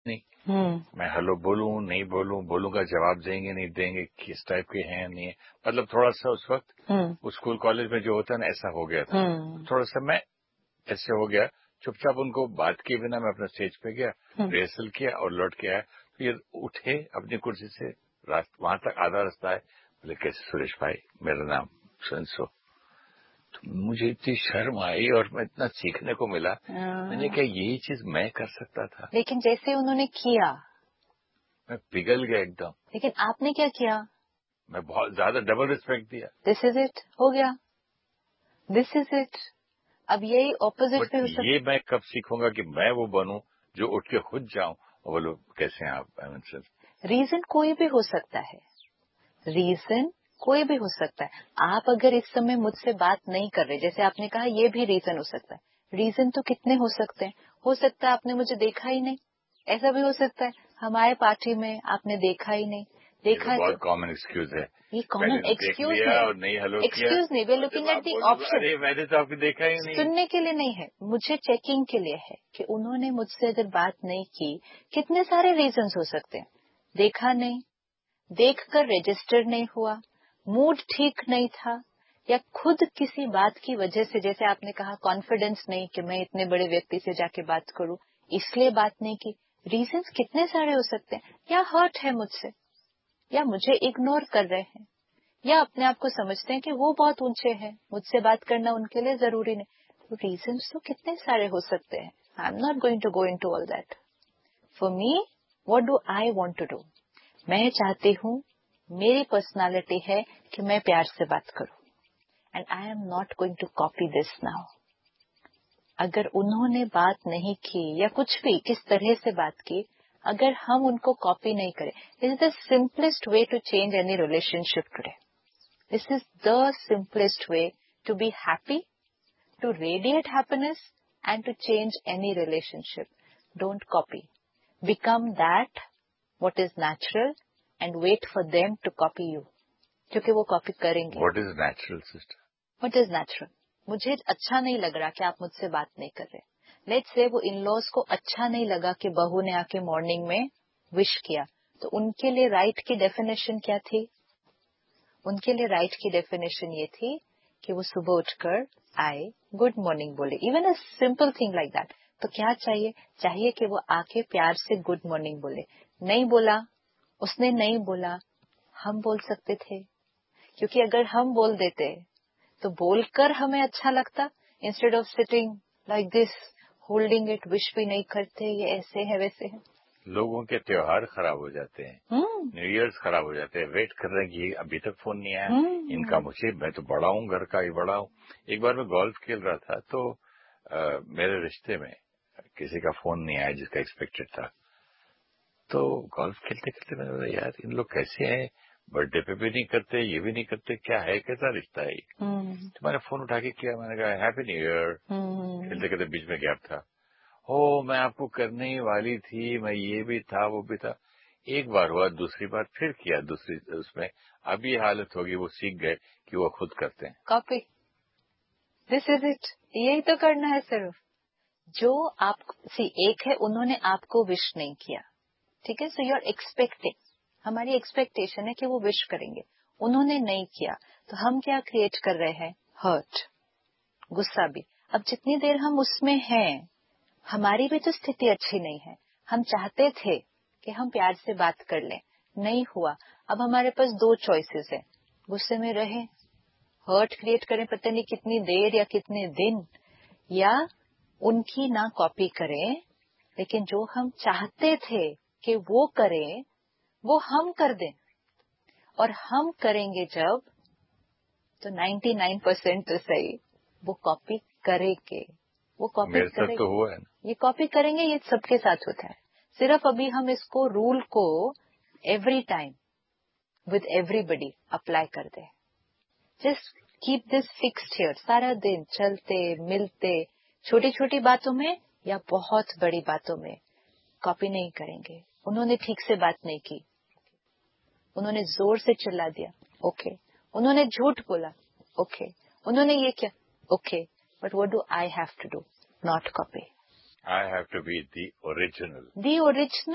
नहीं। मैं हेलो बोलूं नहीं बोलूं, बोलूंगा जवाब देंगे नहीं देंगे, किस टाइप के हैं नहीं है, मतलब थोड़ा सा उस वक्त उस स्कूल कॉलेज में जो होता है ना, ऐसा हो गया था। थोड़ा सा मैं ऐसे हो गया, चुपचाप उनको बात किए बिना मैं अपना स्टेज पे गया, रिहर्सल किया और लौट के आया। तो ये उठे अपनी कुर्सी से, वहां तक आधा रास्ता है, बोले कैसे सुरेश भाई, मेरा नाम सो। तो मुझे इतनी शर्म आई और मैं इतना सीखने को मिला। मैंने कहा यही चीज मैं कर सकता था। लेकिन जैसे उन्होंने किया, मैं पिघल गया एकदम। लेकिन आपने क्या किया? मैं बहुत ज्यादा डबल रिस्पेक्ट दिया। दिस इज इट, हो गया, दिस इज इट। अब यही ऑपोजिट पे हो सकता। ये मैं कब सीखूंगा कि मैं वो बनूं जो उठ के खुद जाऊं और बोलो कैसे हैं आप। रीजन कोई भी हो सकता है, रीजन कोई भी हो सकता है। आप अगर इस समय मुझसे बात नहीं कर रहे, जैसे आपने कहा, ये भी रीजन हो सकता है। रीजन तो कितने हो सकते हैं। हो सकता है आपने मुझे देखा ही नहीं, ऐसा भी हो सकता है। हम आए पार्टी में, आपने देखा ही नहीं। देखा तो बहुत कॉमन एक्सक्यूज है। ये कॉमन एक्सक्यूज नहीं और नहीं हेलो किया, एक्सक्यूज नहीं, we looking at the option. अरे मैंने तो आपको देखा ही नहीं। सुनने के लिए नहीं है, मुझे चेकिंग के लिए है कि उन्होंने मुझसे अगर बात नहीं की, कितने सारे रीजंस हो सकते हैं। देखा नहीं, देखकर रजिस्टर नहीं हुआ, मूड ठीक नहीं था, या खुद किसी बात की वजह से, जैसे आपने कहा कॉन्फिडेंस नहीं कि मैं इतने बड़े व्यक्ति से जाके बात करूं, इसलिए बात नहीं की। रीजंस कितने सारे हो सकते हैं। या हर्ट है मुझसे, या मुझे इग्नोर कर रहे हैं, या अपने आप को समझते हैं कि वो बहुत ऊंचे हैं, मुझसे बात करना उनके लिए जरूरी नहीं। तो रीजंस तो कितने सारे हो सकते हैं। I am not going to go into all that. For me, what do I want to do? मैं चाहती हूँ, मेरी पर्सनालिटी है कि मैं प्यार से बात करूं, and I am not going to copy this now. अगर उन्होंने बात नहीं की या कुछ भी किस तरह से बात की, अगर हम उनको कॉपी नहीं करें, this is the simplest way to change any relationship today. This is the simplest way to be happy, to radiate happiness, and to change any relationship. Don't copy. Become that, what is natural, and wait for them to copy you. क्योंकि वो copy करेंगे। What is natural, sister? What is natural? मुझे अच्छा नहीं लग रहा कि आप मुझसे बात नहीं कर रहे। लेट्स से वो इन-लॉज को अच्छा नहीं लगा कि बहू ने आके मॉर्निंग में विश किया, तो उनके लिए राइट की डेफिनेशन क्या थी? उनके लिए राइट की डेफिनेशन ये थी कि वो सुबह उठकर आए, गुड मॉर्निंग बोले, even a simple thing like that. तो क्या चाहिए? चाहिए कि वो आके प्यार से गुड मॉर्निंग बोले। नहीं बोला, उसने नहीं बोला, हम बोल सकते थे, क्योंकि अगर हम बोल देते तो बोलकर हमें अच्छा लगता, instead of sitting like this holding it, wish भी नहीं करते, ये ऐसे है वैसे है। लोगों के त्योहार खराब हो जाते हैं, न्यू ईयर्स खराब हो जाते हैं, वेट कर रहे हैं कि अभी तक फोन नहीं आया, इनका मुझे, मैं तो बड़ा हूँ, घर का ही बड़ा हूँ। एक बार मैं गोल्फ खेल रहा था तो मेरे रिश्ते में किसी का फोन नहीं आया जिसका एक्सपेक्टेड था। तो गोल्फ खेलते खेलते मैंने बोला यार इन लोग कैसे हैं, बर्थडे पे भी नहीं करते, ये भी नहीं करते, क्या है, कैसा रिश्ता है ये। तो मैंने फोन उठा के किया, मैंने कहा हैप्पी न्यू ईयर। खेलते खेलते बीच में गैप था, हो मैं आपको करने ही वाली थी, मैं ये भी था वो भी था। एक बार हुआ, दूसरी बार फिर किया, दूसरी उसमें अब ये हालत होगी, वो सीख गए कि वो खुद करते हैं कॉपी। दिस इज इट, यही तो करना है सिर्फ। जो आप एक है, उन्होंने आपको विश नहीं किया, ठीक है, सो यू आर एक्सपेक्टिंग, हमारी एक्सपेक्टेशन है कि वो विश करेंगे, उन्होंने नहीं किया, तो हम क्या क्रिएट कर रहे हैं? हर्ट, गुस्सा भी। अब जितनी देर हम उसमें हैं, हमारी भी तो स्थिति अच्छी नहीं है। हम चाहते थे कि हम प्यार से बात कर लें, नहीं हुआ। अब हमारे पास दो चॉइसेस है, गुस्से में रहे, हर्ट क्रिएट करें पता नहीं कितनी देर या कितने दिन, या उनकी ना कॉपी करें, लेकिन जो हम चाहते थे कि वो करें वो हम कर दें। और हम करेंगे जब, तो 99% तो सही वो कॉपी करेंगे, वो कॉपी मेरे साथ करेंगे। तो हुआ है ना, ये कॉपी करेंगे, ये सबके साथ होता है। सिर्फ अभी हम इसको रूल को every time with everybody apply कर दे। Just keep this fixed here, सारा दिन चलते मिलते, छोटी छोटी बातों में या बहुत बड़ी बातों में कॉपी नहीं करेंगे। उन्होंने ठीक से बात नहीं की, उन्होंने जोर से चिल्ला दिया, ओके, उन्होंने झूठ बोला, ओके, उन्होंने ये किया, okay, but what do I have to do? Not copy. I have to be the original. The original